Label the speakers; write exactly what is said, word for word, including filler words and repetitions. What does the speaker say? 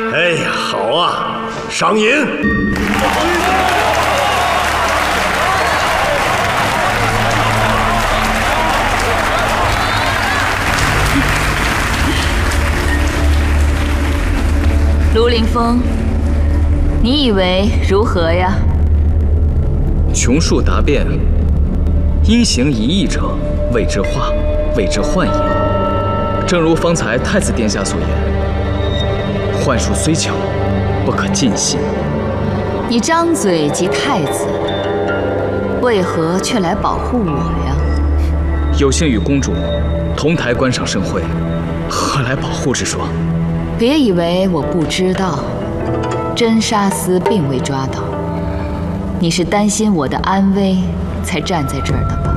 Speaker 1: 哎呀，好啊，赏银。
Speaker 2: 卢凌风，你以为如何呀？
Speaker 3: 琼树答辩，因行一义者，谓之化，谓之幻也。正如方才太子殿下所言，幻术虽巧，不可尽信。
Speaker 2: 你张嘴即太子，为何却来保护我呀？
Speaker 3: 有幸与公主同台观赏盛会，何来保护之说？
Speaker 2: 别以为我不知道，真沙司并未抓到，你是担心我的安危才站在这儿的吧？